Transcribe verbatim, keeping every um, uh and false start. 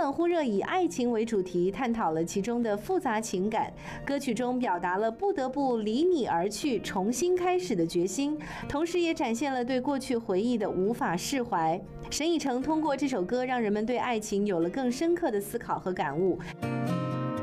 冷忽热以爱情为主题，探讨了其中的复杂情感。歌曲中表达了不得不离你而去、重新开始的决心，同时也展现了对过去回忆的无法释怀。沈以诚通过这首歌，让人们对爱情有了更深刻的思考和感悟。